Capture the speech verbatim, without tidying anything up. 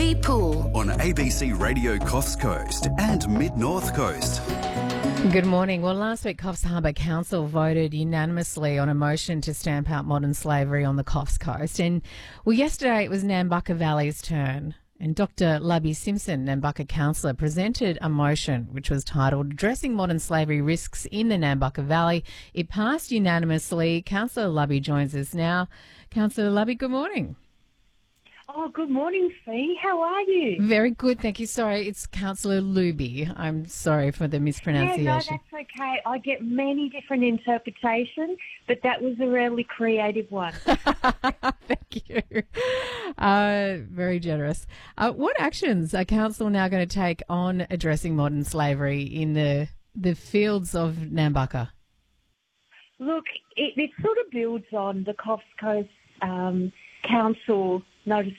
Libby Poole on A B C Radio Coffs Coast and Mid-North Coast. Good morning. Well, last week Coffs Harbour Council voted unanimously on a motion to stamp out modern slavery on the Coffs Coast. And, well, yesterday it was Nambucca Valley's turn. And Doctor Lubby Simpson, Nambucca councillor, presented a motion which was titled Addressing Modern Slavery Risks in the Nambucca Valley. It passed unanimously. Councillor Lubby joins us now. Councillor Lubby, good morning. Oh, good morning, Fee. How are you? Very good, thank you. Sorry, it's Councillor Luby. I'm sorry for the mispronunciation. Yeah, no, that's okay. I get many different interpretations, but that was a really creative one. Thank you. Uh, very generous. Uh, what actions are council now going to take on addressing modern slavery in the the fields of Nambucca? Look, it, it sort of builds on the Coffs Coast um, Council notice